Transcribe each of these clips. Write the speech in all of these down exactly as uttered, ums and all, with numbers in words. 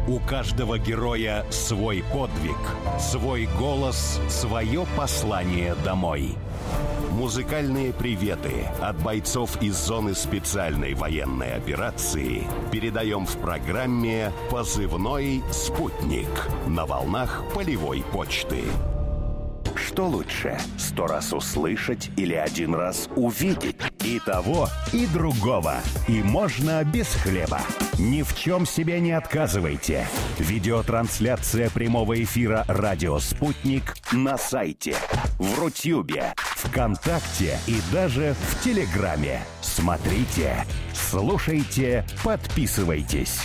У каждого героя свой подвиг, свой голос, свое послание домой. Музыкальные приветы от бойцов из зоны специальной военной операции передаем в программе «Позывной спутник» на волнах полевой почты. Что лучше, сто раз услышать или один раз увидеть? И того, и другого. И можно без хлеба. Ни в чем себе не отказывайте. Видеотрансляция прямого эфира «Радио Спутник» на сайте, в Рутюбе, ВКонтакте и даже в Телеграме. Смотрите, слушайте, подписывайтесь.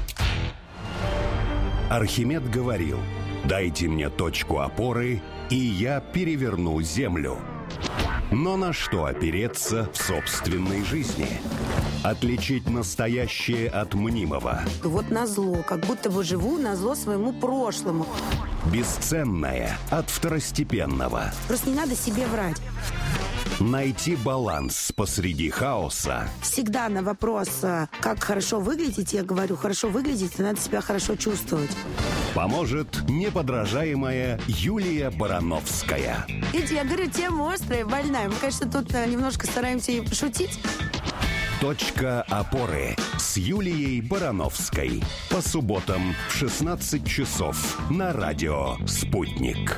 Архимед говорил: «Дайте мне точку опоры, и я переверну землю». Но на что опереться в собственной жизни? Отличить настоящее от мнимого. Вот назло, как будто бы живу назло своему прошлому. Бесценное от второстепенного. Просто не надо себе врать. Найти баланс посреди хаоса. Всегда на вопрос, как хорошо выглядеть, я говорю, хорошо выглядеть, надо себя хорошо чувствовать. Поможет неподражаемая Юлия Барановская. Видите, я говорю, тема острая, больная. Мы, конечно, тут немножко стараемся и пошутить. Точка опоры с Юлией Барановской. По субботам в шестнадцать часов на радио «Спутник».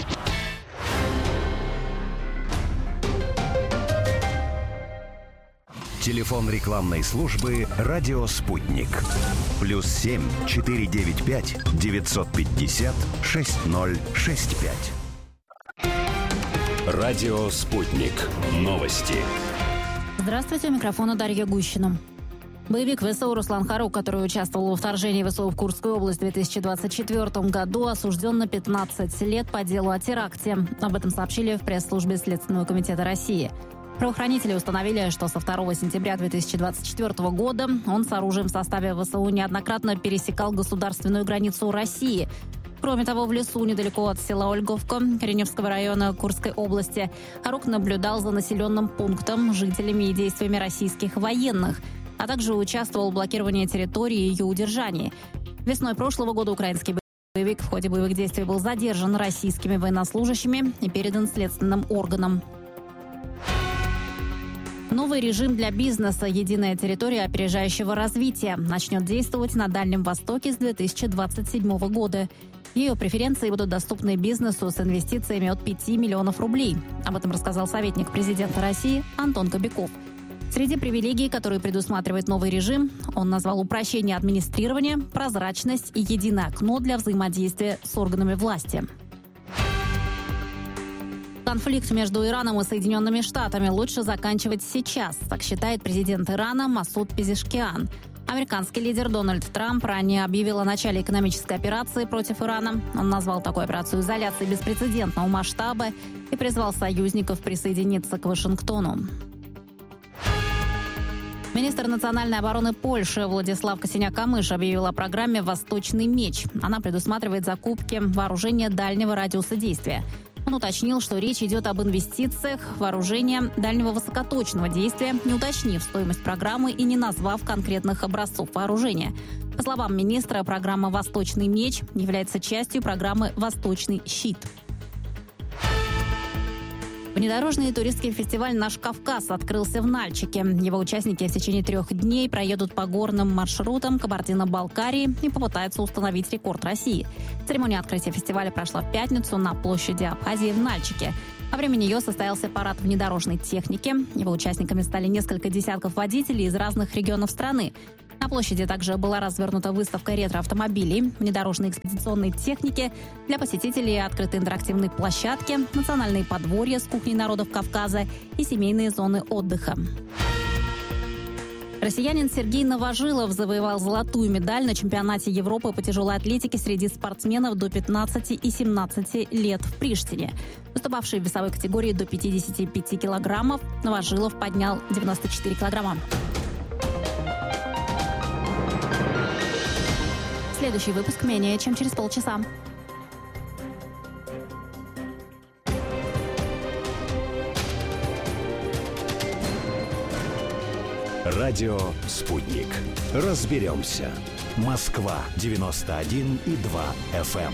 Телефон рекламной службы «Радио Спутник». Плюс семь четыреста девяносто пять девятьсот пятьдесят шесть ноль шесть пять. «Радио Спутник». Новости. Здравствуйте, у микрофона Дарья Гущина. Боевик ВСУ Руслан Харук, который участвовал во вторжении ВСУ в Курскую область в две тысячи двадцать четвёртом году, осужден на пятнадцать лет по делу о теракте. Об этом сообщили в пресс-службе Следственного комитета России. Правоохранители установили, что со второго сентября две тысячи двадцать четвёртого года он с оружием в составе ВСУ неоднократно пересекал государственную границу России. Кроме того, в лесу недалеко от села Ольговка Кореневского района Курской области Харук наблюдал за населенным пунктом, жителями и действиями российских военных, а также участвовал в блокировании территории и ее удержании. Весной прошлого года украинский боевик в ходе боевых действий был задержан российскими военнослужащими и передан следственным органам. Новый режим для бизнеса «Единая территория опережающего развития» начнет действовать на Дальнем Востоке с две тысячи двадцать седьмого года. Ее преференции будут доступны бизнесу с инвестициями от пяти миллионов рублей. Об этом рассказал советник президента России Антон Кобяков. Среди привилегий, которые предусматривает новый режим, он назвал упрощение администрирования, прозрачность и единое окно для взаимодействия с органами власти. Конфликт между Ираном и Соединенными Штатами лучше заканчивать сейчас, так считает президент Ирана Масуд Пезешкиан. Американский лидер Дональд Трамп ранее объявил о начале экономической операции против Ирана. Он назвал такую операцию изоляцией беспрецедентного масштаба и призвал союзников присоединиться к Вашингтону. Министр национальной обороны Польши Владислав Косиняк-Камыш объявил о программе «Восточный меч». Она предусматривает закупки вооружения дальнего радиуса действия. Он уточнил, что речь идет об инвестициях в вооружение дальнего высокоточного действия, не уточнив стоимость программы и не назвав конкретных образцов вооружения. По словам министра, программа «Восточный меч» является частью программы «Восточный щит». Внедорожный туристский фестиваль «Наш Кавказ» открылся в Нальчике. Его участники в течение трех дней проедут по горным маршрутам Кабардино-Балкарии и попытаются установить рекорд России. Церемония открытия фестиваля прошла в пятницу на площади Абхазии в Нальчике. Во время нее состоялся парад внедорожной техники. Его участниками стали несколько десятков водителей из разных регионов страны. На площади также была развернута выставка ретро-автомобилей, внедорожной экспедиционной техники. Для посетителей открыты интерактивные площадки, национальные подворья с кухней народов Кавказа и семейные зоны отдыха. Россиянин Сергей Новожилов завоевал золотую медаль на чемпионате Европы по тяжелой атлетике среди спортсменов до пятнадцати и семнадцати лет в Приштине. Выступавший в весовой категории до пятидесяти пяти килограммов, Новожилов поднял девяносто четыре килограмма. Следующий выпуск менее чем через полчаса. Радио «Спутник». Разберемся. Москва девяносто один и два эф эм.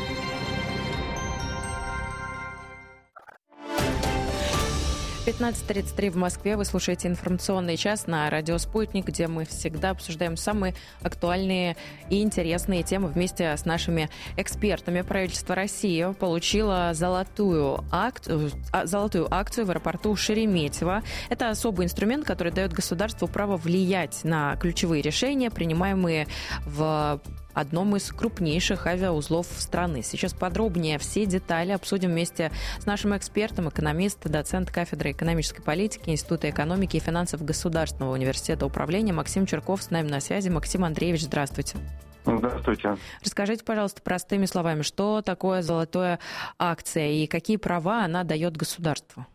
пятнадцать тридцать три в Москве. Вы слушаете информационный час на радио «Спутник», где мы всегда обсуждаем самые актуальные и интересные темы вместе с нашими экспертами. Правительство России получило золотую, акт... золотую акцию в аэропорту Шереметьево. Это особый инструмент, который дает государству право влиять на ключевые решения, принимаемые в одном из крупнейших авиаузлов страны. Сейчас подробнее все детали обсудим вместе с нашим экспертом, экономист, доцент кафедры экономической политики Института экономики и финансов Государственного университета управления Максим Чирков с нами на связи. Максим Андреевич, здравствуйте. Здравствуйте. Расскажите, пожалуйста, простыми словами, что такое золотая акция и какие права она дает государству?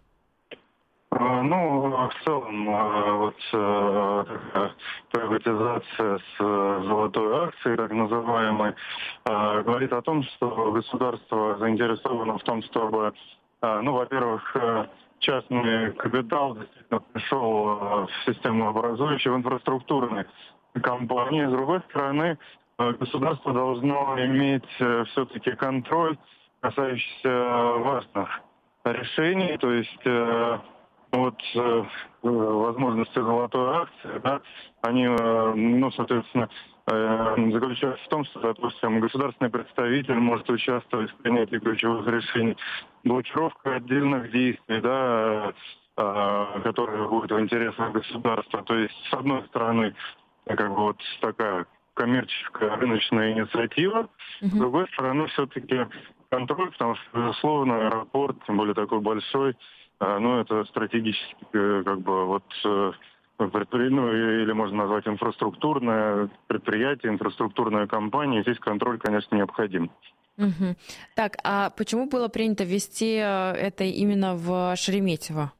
Ну, в целом, вот такая приватизация с золотой акцией, так называемой, говорит о том, что государство заинтересовано в том, чтобы, ну, во-первых, частный капитал действительно пришел в системообразующую, в инфраструктурные компании. С другой стороны, государство должно иметь все-таки контроль, касающийся важных решений, то есть вот э, возможности золотой акции, да, они, э, ну, соответственно, э, заключаются в том, что, допустим, государственный представитель может участвовать в принятии ключевых решений, блокировка отдельных действий, да, э, которые будут в интересах государства. То есть, с одной стороны, как бы вот такая коммерческая рыночная инициатива, mm-hmm. с другой стороны, все-таки контроль, потому что, безусловно, аэропорт, тем более такой большой, ну, это стратегически, как бы, вот, предпри... ну, или можно назвать инфраструктурное предприятие, инфраструктурная компания. Здесь контроль, конечно, необходим. Угу. Так, а почему было принято ввести это именно в Шереметьево?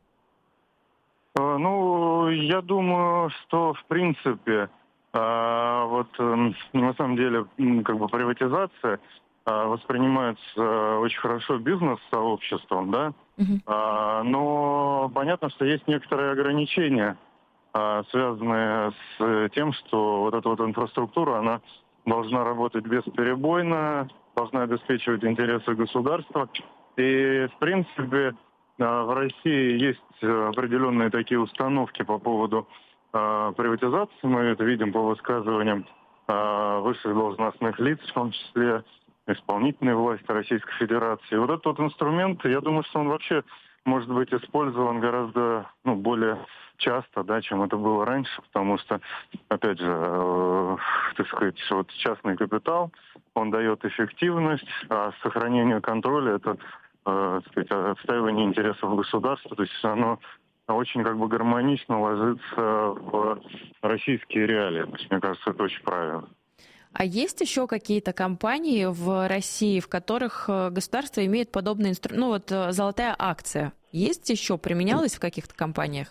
Ну, я думаю, что, в принципе, вот, на самом деле, как бы, приватизация воспринимается очень хорошо бизнес-сообществом, да, uh-huh. а, но понятно, что есть некоторые ограничения, а, связанные с тем, что вот эта вот инфраструктура, она должна работать бесперебойно, должна обеспечивать интересы государства. И, в принципе, а, в России есть определенные такие установки по поводу а, приватизации. Мы это видим по высказываниям а, высших должностных лиц, в том числе исполнительной власти Российской Федерации. Вот этот вот инструмент, я думаю, что он вообще может быть использован гораздо, ну, более часто, да, чем это было раньше, потому что, опять же, э, так сказать, вот частный капитал, он дает эффективность, а сохранение контроля — это, э, так сказать, отстаивание интересов государства, то есть оно очень, как бы, гармонично ложится в российские реалии. То есть, мне кажется, это очень правильно. А есть еще какие-то компании в России, в которых государство имеет подобный инструмент? Ну вот золотая акция. Есть еще? Применялась в каких-то компаниях?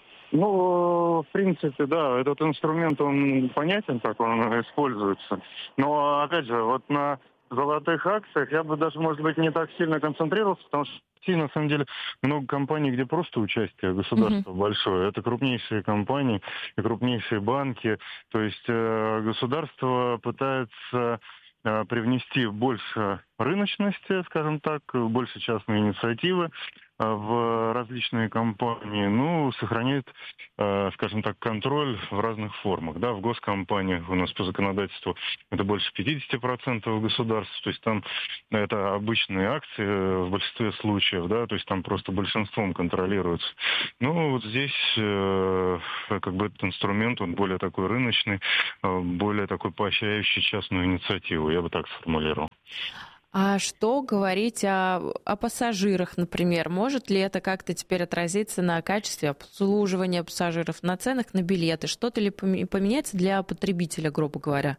Ну, в принципе, да, этот инструмент, он понятен, как он используется. Но, опять же, вот на золотых акциях я бы даже, может быть, не так сильно концентрировался, потому что на самом деле много компаний, где просто участие государства uh-huh. большое. Это крупнейшие компании и крупнейшие банки. То есть э, государство пытается э, привнести больше рыночности, скажем так, больше частной инициативы э, в различные компании. Ну, сохраняет, э, скажем так, контроль в разных формах. Да, в госкомпаниях у нас по законодательству это больше пятьдесят процентов государства. То есть там это обычные акции в большинстве случаев, да, то есть там просто большинством контролируется. Ну, вот здесь э, как бы этот инструмент, он более такой рыночный, э, более такой поощряющий частную инициативу, я бы так сформулировал. А что говорить о, о пассажирах, например? Может ли это как-то теперь отразиться на качестве обслуживания пассажиров, на ценах на билеты? Что-то ли поменяется для потребителя, грубо говоря?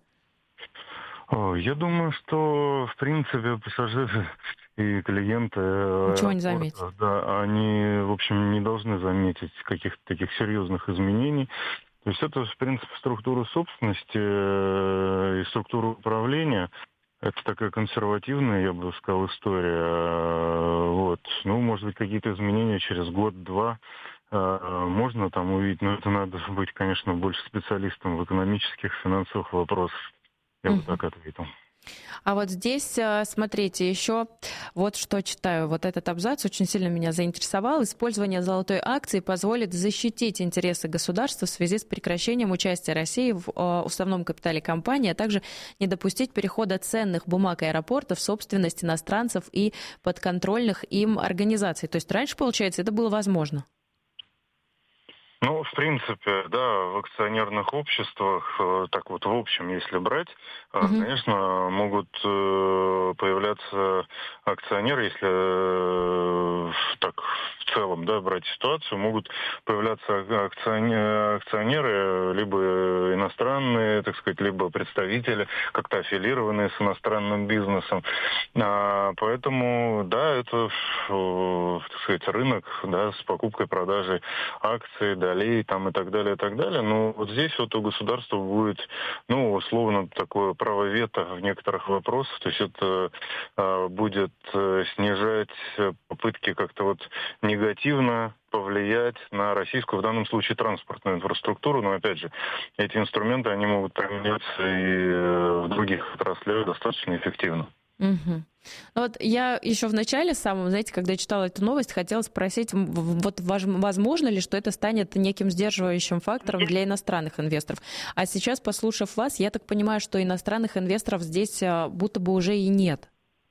Я думаю, что, в принципе, пассажиры и клиенты ничего не заметят. Да, они, в общем, не должны заметить каких-то таких серьезных изменений. То есть это, в принципе, структура собственности и структура управления. Это такая консервативная, я бы сказал, история. Вот. Ну, может быть, какие-то изменения через год-два можно там увидеть, но это надо быть, конечно, больше специалистом в экономических, финансовых вопросах. Я бы так ответил. А вот здесь, смотрите, еще вот что читаю. Вот этот абзац очень сильно меня заинтересовал. Использование золотой акции позволит защитить интересы государства в связи с прекращением участия России в уставном капитале компании, а также не допустить перехода ценных бумаг аэропорта в собственность иностранцев и подконтрольных им организаций. То есть раньше, получается, это было возможно? Ну, в принципе, да, в акционерных обществах, так вот в общем, если брать, угу. конечно, могут появляться акционеры, если так в целом, да, брать ситуацию, могут появляться акционеры, либо иностранные, так сказать, либо представители, как-то аффилированные с иностранным бизнесом. Поэтому, да, это, так сказать, рынок, да, с покупкой-продажей акций, долей там и так далее, и так далее. Но вот здесь вот у государства будет, ну, условно, такое право вето в некоторых вопросах. То есть это а, будет снижать попытки как-то вот негативно повлиять на российскую, в данном случае, транспортную инфраструктуру. Но, опять же, эти инструменты, они могут применяться и в других отраслях достаточно эффективно. Угу. Ну вот я еще в начале самом, знаете, когда читала эту новость, хотела спросить, вот возможно ли, что это станет неким сдерживающим фактором для иностранных инвесторов? А сейчас, послушав вас, я так понимаю, что иностранных инвесторов здесь будто бы уже и нет.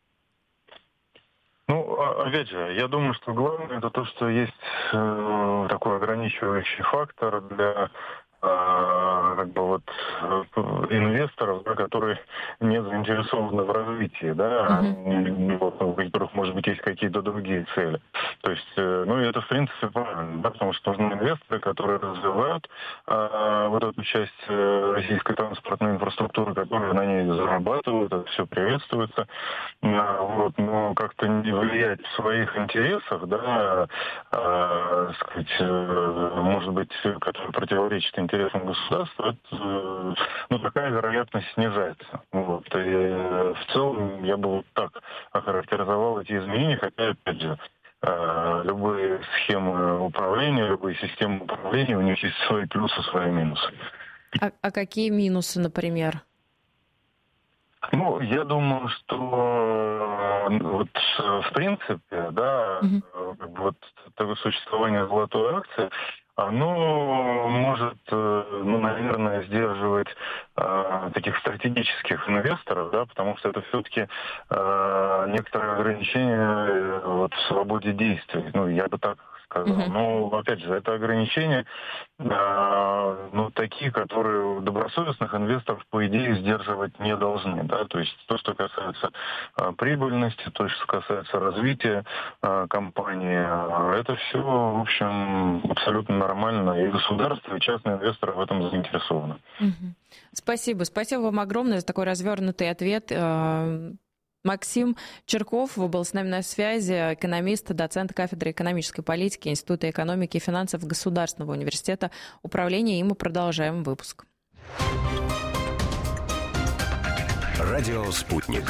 Ну, опять же, я думаю, что главное это то, что есть э, такой ограничивающий фактор для как бы вот инвесторов, да, которые не заинтересованы в развитии, да, uh-huh. вот, у которых, может быть, есть какие-то другие цели. То есть, ну, это, в принципе, правильно, да, потому что нужны инвесторы, которые развивают а, вот эту часть российской транспортной инфраструктуры, которые на ней зарабатывают, это все приветствуется, а, вот, но как-то не влиять в своих интересах, да, а, сказать, может быть, которые противоречат интересам интересам государства, это, ну, такая вероятность снижается. Вот. И в целом я бы вот так охарактеризовал эти изменения, хотя, опять же, любые схемы управления, любые системы управления, у них есть свои плюсы, свои минусы. А, а какие минусы, например? Ну, я думаю, что вот в принципе, да, угу. как бы вот такое существование золотой акции, оно может, ну, наверное, сдерживать э, таких стратегических инвесторов, да, потому что это все-таки э, некоторые ограничения вот, в свободе действий. Ну, я бы так сказал. Uh-huh. Но, опять же, это ограничения, э, ну, такие, которые добросовестных инвесторов, по идее, сдерживать не должны, да, то есть то, что касается э, прибыльности, то, что касается развития э, компании, э, это все, в общем, абсолютно нормально, и государство, и частные инвесторы в этом заинтересованы. Uh-huh. Спасибо. Спасибо вам огромное за такой развернутый ответ. Максим Черков был с нами на связи, экономист, доцент кафедры экономической политики Института экономики и финансов Государственного университета управления. И мы продолжаем выпуск. Радио «Спутник».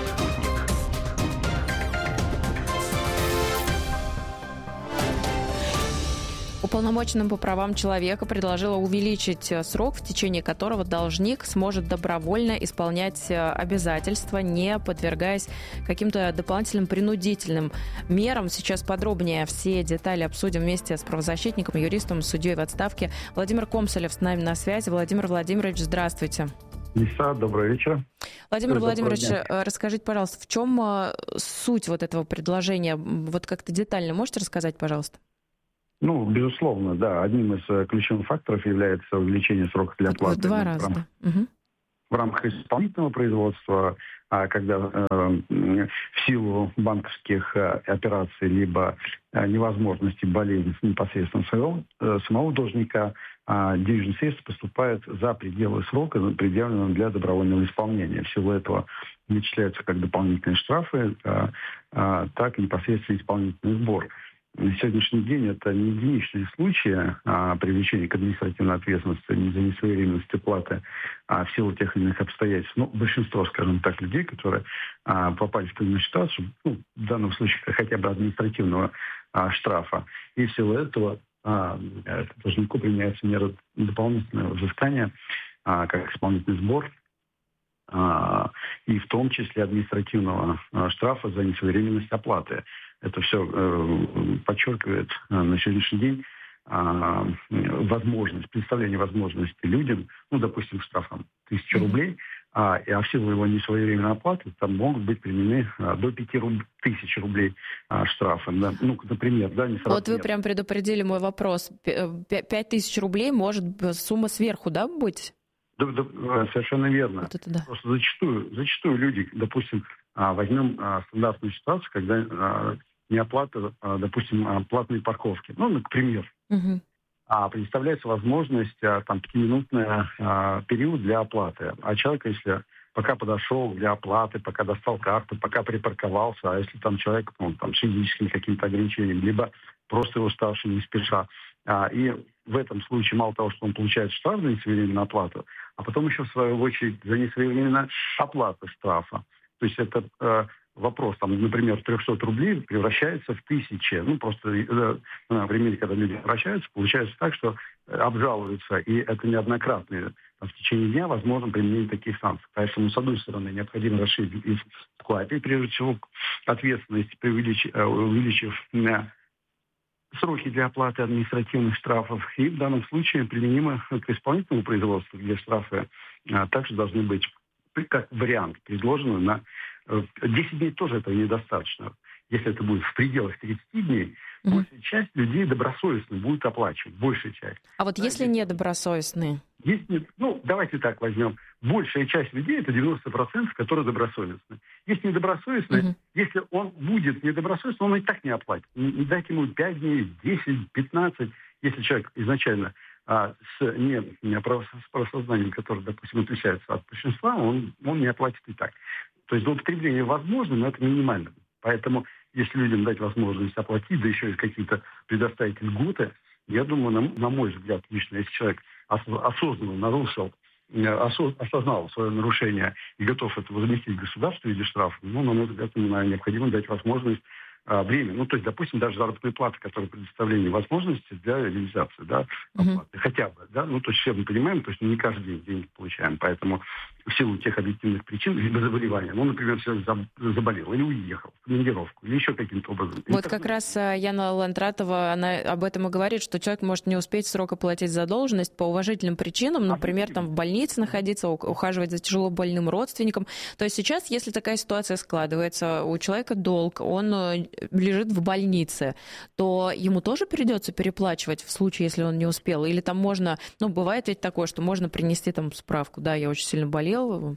Уполномоченным по правам человека предложила увеличить срок, в течение которого должник сможет добровольно исполнять обязательства, не подвергаясь каким-то дополнительным принудительным мерам. Сейчас подробнее все детали обсудим вместе с правозащитником, юристом, судьей в отставке. Владимир Комсолев с нами на связи. Владимир Владимирович, здравствуйте. Лиса, добрый вечер. Владимир Владимирович, расскажите, пожалуйста, в чем суть вот этого предложения? Вот как-то детально можете рассказать, пожалуйста? Ну, безусловно, да. Одним из ключевых факторов является увеличение срока для оплаты. В два раза, в рамках, да. Угу. В рамках исполнительного производства, когда э, в силу банковских э, операций либо э, невозможности болезни непосредственно самого, э, самого должника, э, денежные средства поступают за пределы срока, предъявленного для добровольного исполнения. В силу этого начисляются как дополнительные штрафы, э, э, так и непосредственно исполнительный сбор. На сегодняшний день это не единичные случаи а, привлечения к административной ответственности за несвоевременность платы а, в силу тех или иных обстоятельств. Ну, большинство, скажем так, людей, которые а, попали в подобную ситуацию, ну, в данном случае хотя бы административного а, штрафа, и в силу этого а, должнику применяется мера дополнительного взыскания, а, как исполнительный сбор, а, и в том числе административного а, штрафа за несвоевременность оплаты. Это все э, подчеркивает э, на сегодняшний день э, возможность, представление возможности людям, ну, допустим, штрафом тысяча рублей, а, а в силу его несвоевременной оплаты там могут быть применены а, до пяти тысяч рублей а, штрафа. Да. Ну, например, да, не сразу. Вот вы прям предупредили мой вопрос. Пять тысяч рублей может сумма сверху, да, быть? Да, да, совершенно верно. Вот это да. Просто зачастую, зачастую люди, допустим, возьмем стандартную ситуацию, когда неоплата, допустим, платной парковки. Ну, к примеру. Угу. А представляется возможность там пятиминутный период для оплаты. А человек, если пока подошел для оплаты, пока достал карту, пока припарковался, а если там человек ну, там, с физическими какими-то ограничениями, либо просто уставший, не спеша. А, и в этом случае мало того, что он получает штраф за несвоевременную оплату, а потом еще в свою очередь за несвоевременную оплату штрафа. То есть это э, вопрос, там, например, триста рублей превращается в тысячи. Ну, просто э, на примере, когда люди обращаются, получается так, что обжалуются, и это неоднократные. Там, в течение дня возможно применение таких санкций. Поэтому, с одной стороны, необходимо расширить их вклад, прежде всего, ответственность, увеличив, увеличив сроки для оплаты административных штрафов. И в данном случае применимо к исполнительному производству, где штрафы а, также должны быть, как вариант, предложены на десять дней тоже этого недостаточно. Если это будет в пределах тридцати дней, mm-hmm. большая часть людей добросовестно будет оплачивать. Большая часть. А вот да, если недобросовестные? Если, ну, давайте так возьмем. Большая часть людей, это девяносто процентов, которые добросовестны. Если недобросовестный, mm-hmm. если он будет недобросовестный, он и так не оплатит. Не дайте ему пять дней, десять, пятнадцать. Если человек изначально а, с, не, не, с правосознанием, которое, допустим, отличается от большинства, он, он не оплатит и так. То есть злоупотребление возможно, но это минимально. Поэтому, если людям дать возможность оплатить, да еще и какие-то предоставить льготы, я думаю, на, на мой взгляд, лично, если человек осознанно нарушил, осознал свое нарушение и готов это возместить государству в виде штрафа, ну, на мой взгляд, необходимо дать возможность время. Ну, то есть, допустим, даже заработная плата, которая предоставление возможности для реализации, да, оплаты. Mm-hmm. Хотя бы, да, ну, то есть все мы понимаем, то есть не каждый день деньги получаем, поэтому в силу тех объективных причин, либо заболевания, ну, например, человек заболел или уехал в командировку, или еще каким-то образом. Вот как раз Яна Ландратова, она об этом и говорит, что человек может не успеть в срок оплатить задолженность по уважительным причинам, например, там в больнице находиться, ухаживать за тяжело больным родственником. То есть сейчас, если такая ситуация складывается, у человека долг, он лежит в больнице, то ему тоже придется переплачивать в случае, если он не успел? Или там можно, ну, бывает ведь такое, что можно принести там справку, да, я очень сильно болел.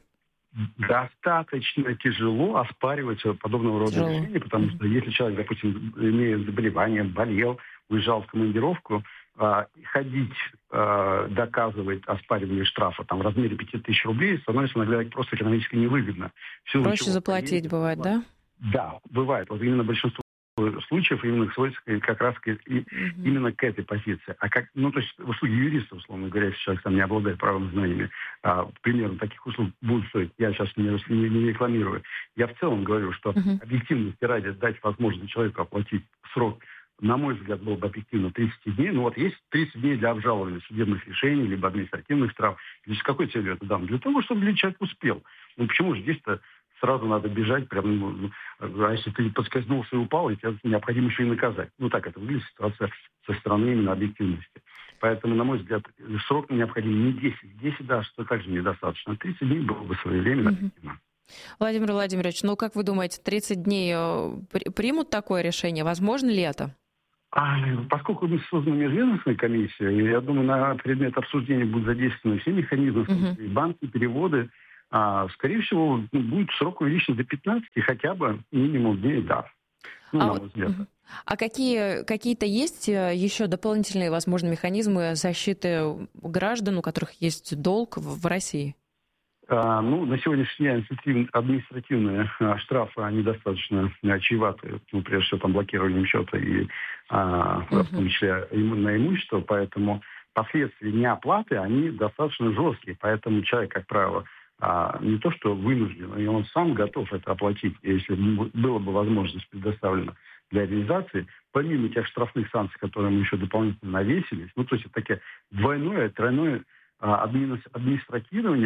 Достаточно тяжело оспаривать подобного рода тяжело. решения, потому что если человек, допустим, имеет заболевание, болел, уезжал в командировку, ходить, доказывать оспаривание штрафа там, в размере пяти тысяч рублей становится иногда просто экономически невыгодно. Проще заплатить есть, бывает, да? Да, бывает. Вот именно большинство случаев именно сводится как раз к, и, mm-hmm. именно к этой позиции. А как, ну, то есть услуги юриста, условно говоря, если человек там не обладает правовыми знаниями, а, примерно таких услуг будут стоить. Я сейчас не, не, не рекламирую. Я в целом говорю, что mm-hmm. объективности ради дать возможность человеку оплатить срок, на мой взгляд, был бы объективно тридцать дней. Ну вот есть тридцать дней для обжалования судебных решений, либо административных штрафов. С какой целью это дам? Для того, чтобы человек успел. Ну почему же здесь-то сразу надо бежать, прям, ну, а если ты подскользнулся и упал, и тебя необходимо еще и наказать. Ну, так это выглядит ситуация со стороны именно объективности. Поэтому, на мой взгляд, срок необходим не десять. десять, да, что также недостаточно. тридцать дней было бы своевременно. Mm-hmm. Владимир Владимирович, ну, как вы думаете, тридцать дней примут такое решение? Возможно ли это? А, поскольку мы созданы межведомственная комиссия, я думаю, на предмет обсуждения будут задействованы все механизмы, mm-hmm. и банки, переводы, А, скорее всего, будет срок увеличен до пятнадцати, хотя бы минимум дней, да. Ну, а, на мой взгляд. А какие, какие-то есть еще дополнительные, возможно, механизмы защиты граждан, у которых есть долг в, в России? А, ну, на сегодняшний день административные а, штрафы, они достаточно чреваты, ну, прежде всего, там, блокированием счета и, а, uh-huh. в том числе, на имущество, поэтому последствия неоплаты, они достаточно жесткие, поэтому человек, как правило, А не то, что вынужден, и он сам готов это оплатить, если была бы возможность предоставлена для реализации, помимо тех штрафных санкций, которые мы еще дополнительно навесились, ну, то есть это такое двойное, тройное а, администратирование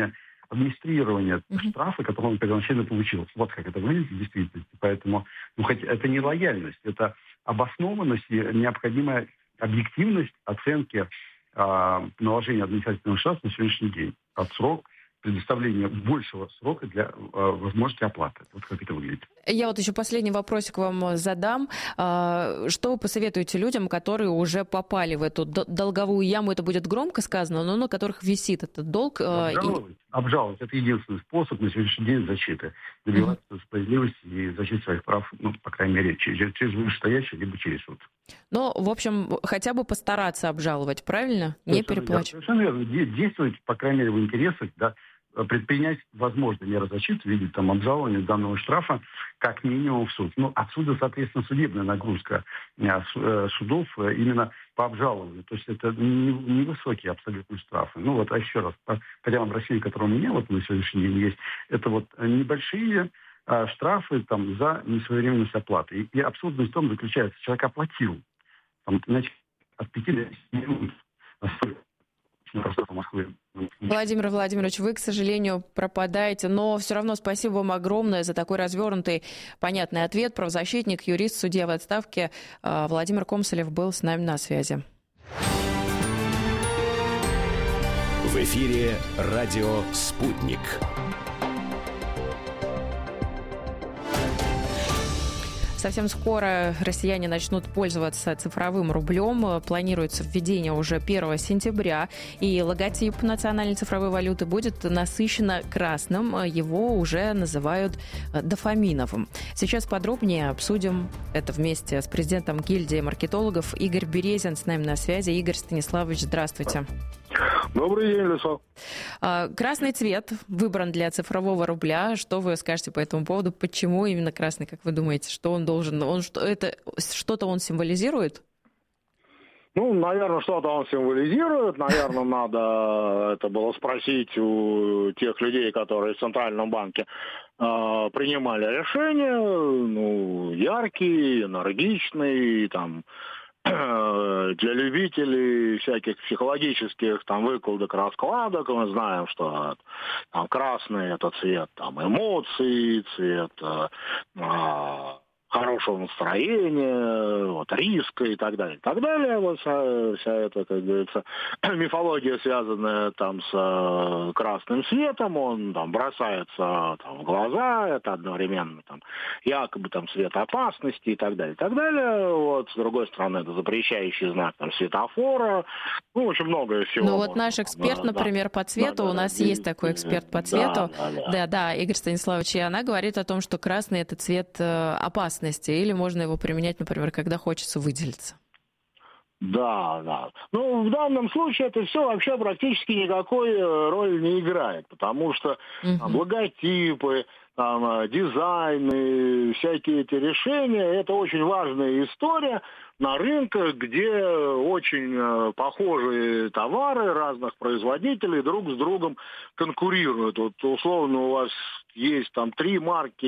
администрирование uh-huh. штрафа, который он первоначально получил. Вот как это выглядит в действительности. Поэтому ну, хоть это не лояльность, это обоснованность и необходимая объективность оценки э, наложения административного штрафа на сегодняшний день. От срок предоставления большего срока для э, возможности оплаты. Вот как это выглядит. Я вот еще последний вопросик вам задам. Что вы посоветуете людям, которые уже попали в эту долговую яму? Это будет громко сказано, но на которых висит этот долг. Обжаловать. И... Обжаловать. Это единственный способ на сегодняшний день защиты. Добиваться mm-hmm. справедливости и защиты своих прав, ну, по крайней мере, через, через вышестоящий, либо через суд. Ну, в общем, хотя бы постараться обжаловать, правильно? Не переплачивать. Совершенно верно. Действовать, по крайней мере, в интересах, да, предпринять возможные меры защиты в виде там, обжалования данного штрафа как минимум в суд. Ну, отсюда, соответственно, судебная нагрузка судов именно по обжалованию. То есть это невысокие абсолютно штрафы. Ну вот, а еще раз, по, по делам России, которые у меня вот на сегодняшний день есть, это вот небольшие а, штрафы там, за несвоевременность оплаты. И, и абсурдность в том заключается, человек оплатил там, значит, от пяти до десяти минут Владимир Владимирович, вы, к сожалению, пропадаете, но все равно спасибо вам огромное за такой развернутый, понятный ответ. Правозащитник, юрист, судья в отставке Владимир Комсолев был с нами на связи. В эфире радио «Спутник». Совсем скоро россияне начнут пользоваться цифровым рублем. Планируется введение уже первого сентября. И логотип национальной цифровой валюты будет насыщенно красным. Его уже называют дофаминовым. Сейчас подробнее обсудим это вместе с президентом гильдии маркетологов Игорь Березин. С нами на связи. Игорь Станиславович, здравствуйте. Добрый день, Лиса. Красный цвет выбран для цифрового рубля. Что вы скажете по этому поводу? Почему именно красный, как вы думаете? Что он должен? Он, что, это, что-то он символизирует? Ну, наверное, что-то он символизирует. Наверное, надо это было спросить у тех людей, которые в Центральном банке э, принимали решения. Ну, яркий, энергичный, там... для любителей всяких психологических там выкладок, раскладок, мы знаем, что там, красный это цвет там, эмоций, цвет э, хорошего настроения, вот, риска и так далее, и так далее. Вот вся, вся эта, как говорится, мифология, связанная там с э, красным светом, он там бросается там, в глаза, это одновременно там якобы там цвет опасности и так далее, и так далее. Вот, с другой стороны, это запрещающий знак там светофора. Ну, очень много всего. Ну, вот наш эксперт, да, например, да, по цвету, да, у нас да, есть да, такой эксперт по цвету. Да, да, да. да, да, Игорь Станиславович, и она говорит о том, что красный это цвет э, опасности. Или можно его применять, например, когда хочется выделиться? Да, да. Ну, в данном случае это все вообще практически никакой роли не играет, потому что uh-huh. там, логотипы, там, дизайны, всякие эти решения, это очень важная история на рынках, где очень похожие товары разных производителей друг с другом конкурируют. Вот условно у вас есть там три марки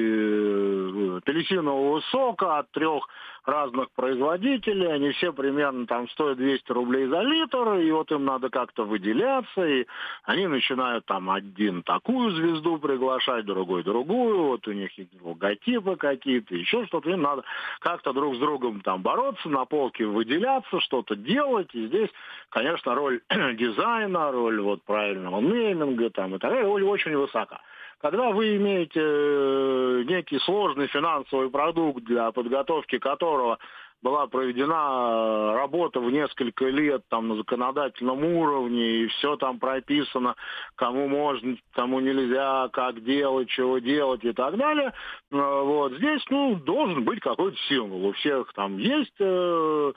апельсинового сока от трех разных производителей, они все примерно там стоят двести рублей за литр, и вот им надо как-то выделяться, и они начинают там один такую звезду приглашать, другой другую, вот у них логотипы какие-то, еще что-то, им надо как-то друг с другом там бороться, на полке выделяться, что-то делать, и здесь, конечно, роль дизайна, роль вот правильного нейминга там и так далее, роль очень высока. Когда вы имеете э, некий сложный финансовый продукт, для подготовки которого была проведена работа в несколько лет там, на законодательном уровне, и все там прописано, кому можно, кому нельзя, как делать, чего делать и так далее, вот здесь ну, должен быть какой-то символ. У всех там есть... Э,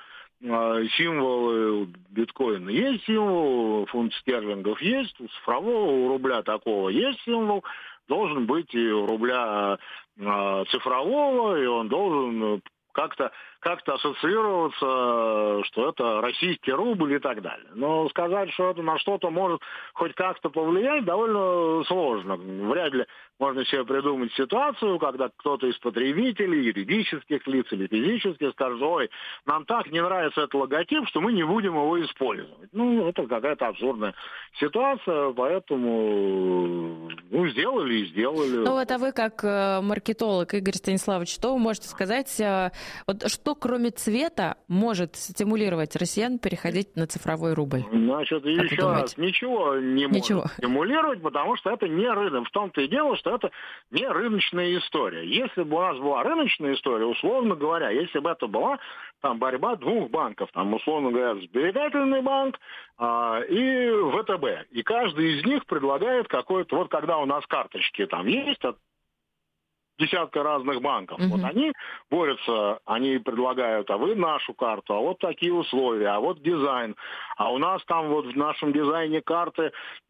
символы биткоина есть символ, фунт стерлингов есть, у цифрового у рубля такого есть символ, должен быть и у рубля цифрового, и он должен как-то, как-то ассоциироваться, что это российский рубль и так далее. Но сказать, что это на что-то может хоть как-то повлиять, довольно сложно. Вряд ли можно себе придумать ситуацию, когда кто-то из потребителей, юридических лиц или физических скажет: ой, нам так не нравится этот логотип, что мы не будем его использовать. Ну, это какая-то абсурдная ситуация, поэтому ну, сделали и сделали. Ну вот, а вы как э, маркетолог, Игорь Станиславович, что вы можете сказать, э, вот что кроме цвета может стимулировать россиян переходить на цифровой рубль? Значит, как еще раз, ничего не ничего. может стимулировать, потому что это не рынок. В том-то и дело, что это не рыночная история. Если бы у нас была рыночная история, условно говоря, если бы это была там борьба двух банков, там, условно говоря, Сберегательный банк а, и ВТБ, и каждый из них предлагает какой-то, вот когда у нас карточки там есть от десятка разных банков, mm-hmm. вот они борются, они предлагают: а вы нашу карту, а вот такие условия, а вот дизайн, а у нас там вот в нашем дизайне карты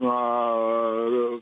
а,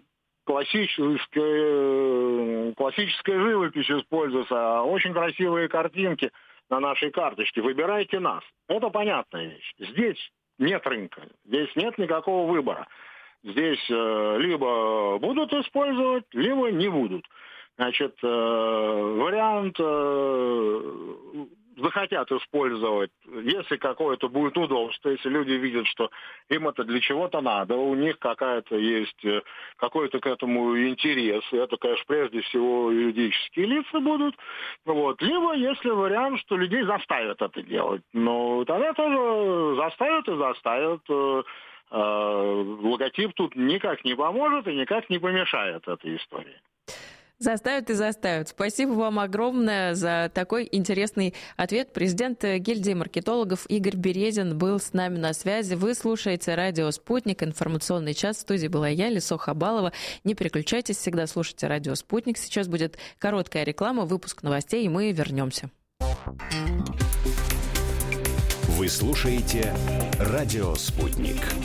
классическая, классическая живопись используется, очень красивые картинки на нашей карточке, выбирайте нас. Это понятная вещь. Здесь нет рынка, здесь нет никакого выбора. Здесь э, либо будут использовать, либо не будут. Значит, э, вариант э, захотят использовать, если какое-то будет удобство, если люди видят, что им это для чего-то надо, у них какая-то есть, какой-то к этому интерес, это, конечно, прежде всего юридические лица будут, вот. Либо если вариант, что людей заставят это делать, но тогда тоже заставят и заставят. Логотип тут никак не поможет и никак не помешает этой истории. Заставят и заставят. Спасибо вам огромное за такой интересный ответ. Президент гильдии маркетологов Игорь Березин был с нами на связи. Вы слушаете радио «Спутник», информационный час. В студии была я, Лисо Хабалова. Не переключайтесь, всегда слушайте радио «Спутник». Сейчас будет короткая реклама, выпуск новостей, и мы вернемся. Вы слушаете радио «Спутник».